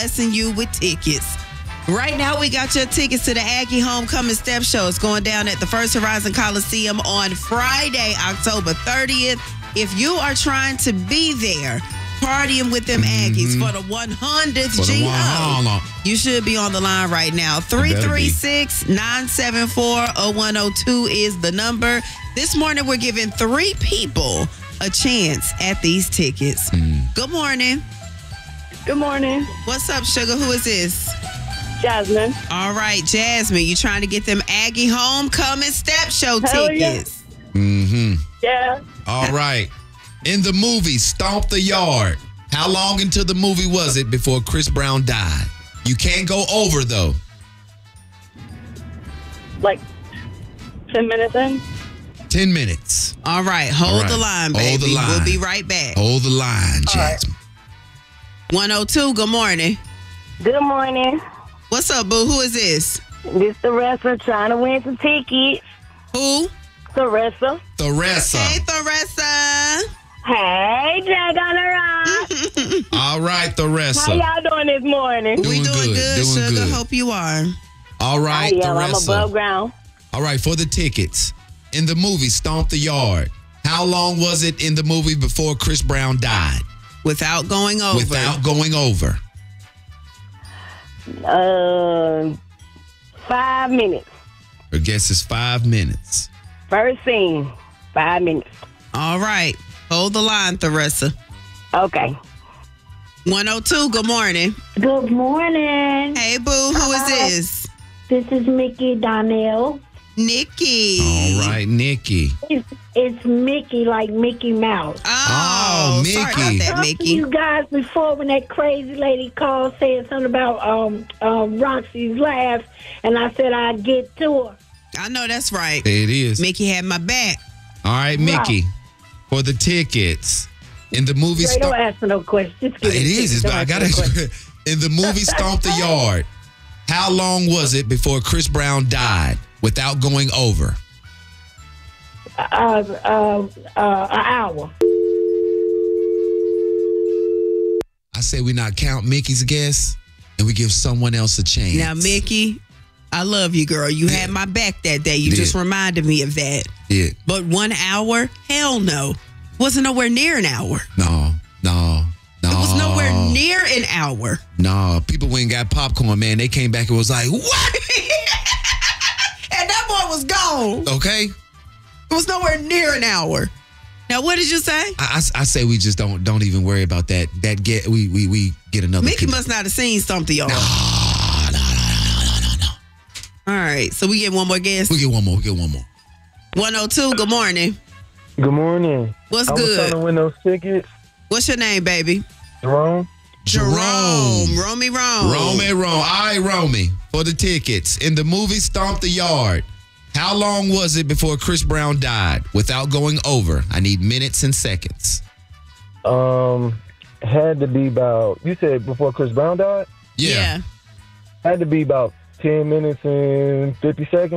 blessing you with tickets. Right now, we got your tickets to the Aggie Homecoming Step Show. It's going down at the First Horizon Coliseum on Friday, October 30th. If you are trying to be there, partying with them Aggies for the 100th G-Ho, you should be on the line right now. 336-974-0102 is the number. This morning, we're giving 3 people a chance at these tickets. Good morning. Good morning. What's up, sugar? Who is this? Jasmine. All right, Jasmine, you trying to get them Aggie Homecoming Step Show tickets? Yeah. All right. In the movie Stomp the Yard, how long into the movie was it before Chris Brown died? You can't go over, though. Like 10 minutes in. 10 minutes. All right, hold the line, baby. Hold the line. We'll be right back. Hold the line, Jasmine. 102, good morning. Good morning. What's up, boo? Who is this? This Theresa trying to win some tickets. Who? Theresa. Theresa. Hey, Theresa. Hey, Jack on the rock. All right, Theresa. How y'all doing this morning? We doing good, doing sugar. good. Hope you are. All right, I'm Theresa. above ground. All right, for the tickets. In the movie Stomp the Yard, how long was it in the movie before Chris Brown died? Without going over. Without going over. 5 minutes. Her guess is 5 minutes. First scene, 5 minutes. All right. Hold the line, Theresa. Okay. 102, good morning. Good morning. Hey, boo. Who is this? This is Mickey Donnell. Nikki. All right, Nikki. It's Mickey, like Mickey Mouse. Oh, Mickey. Sorry about that, Talked to Mickey. you guys before when that crazy lady called saying something about Roxy's laugh, and I said I'd get to her. I know that's right. It is. Mickey had my back. All right, Mickey. For the tickets. In the movie Ray, don't ask me no questions. Just give It me is. I got it. In the movie Stomp the Yard, how long was it before Chris Brown died without going over? An hour. I say we not count Mickey's guess and we give someone else a chance. Now, Mickey, I love you, girl. You had my back that day. You just reminded me of that. Yeah. But 1 hour? Hell no. Wasn't nowhere near an hour. No. It was nowhere near an hour. No. People went and got popcorn, man. They came back and was like, what? And that boy was gone. Okay. It was nowhere near an hour. Now, what did you say? I say we just don't even worry about that. We get another. Mickey must not have seen something, y'all. No. All right, so we get one more guess. We get one more. 102, good morning. Good morning. What's I was good? trying to win those tickets. What's your name, baby? Jerome. Romy Rome. All right, Romy. For the tickets. In the movie Stomp the Yard, how long was it before Chris Brown died without going over? I need minutes and seconds. Had to be about, you said before Chris Brown died? Yeah. Had to be about 10 minutes and 50 seconds.